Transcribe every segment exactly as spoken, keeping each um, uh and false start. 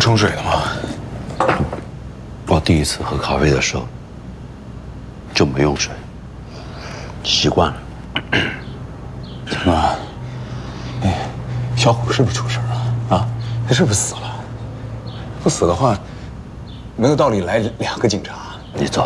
冲水的吗？ 我第一次喝咖啡的时候就没用水，习惯了。 强哥，哎，小虎是不是出事了？啊，他是不是死了？不死的话，没有道理来两个警察。 你走。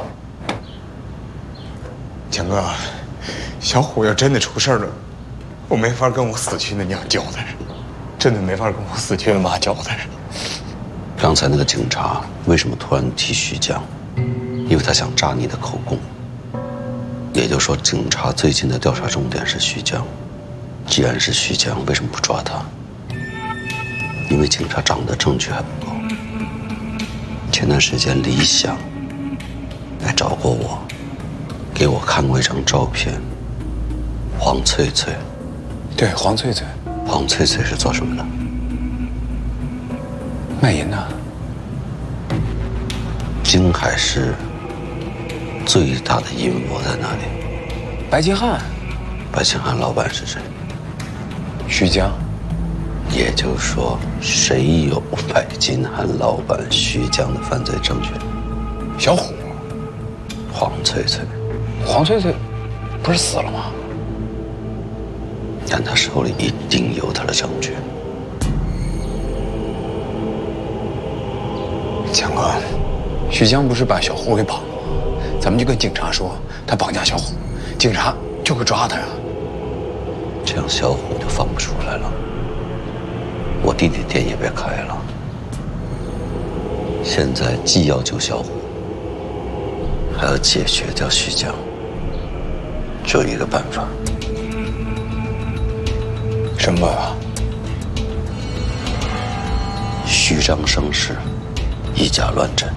强哥，小虎要真的出事了，我没法跟我死去的娘交代，真的没法跟我死去的妈交代。 刚才那个警察为什么突然提徐江？因为他想炸你的口供。也就是说，警察最近的调查重点是徐江。既然是徐江，为什么不抓他？因为警察掌握的证据还不够。前段时间李想来找过我，给我看过一张照片。黄翠翠。 对，黄翠翠。 黄翠翠是做什么的？ 卖淫的。 京海市最大的阴谋在哪里？ 白金汉。 白金汉老板是谁？ 徐江。 也就是说，谁有白金汉老板徐江的犯罪证据？ 小虎。 黄翠翠。 黄翠翠不是死了吗？ 但他手里一定有他的证据。 强哥，徐江不是把小虎给绑了吗？咱们就跟警察说他绑架小虎，警察就会抓他呀。 这样小虎就放不出来了，我弟弟店也别开了。现在既要救小虎，还要解决掉徐江，只有一个办法。 什么办法？ 虚张声势，以假乱真。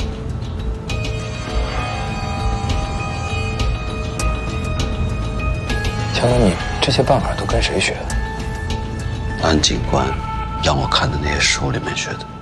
强哥，你这些办法都跟谁学的？ 安警官让我看的那些书里面学的。